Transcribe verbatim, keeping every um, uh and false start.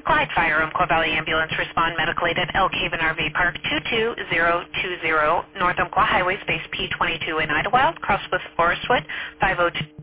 Clyde Fire Umpqua Valley Ambulance respond medical aid at Elk Haven R V Park two two zero two zero North Umpqua Highway space P twenty-two in Idlewild, cross with Forestwood five oh two.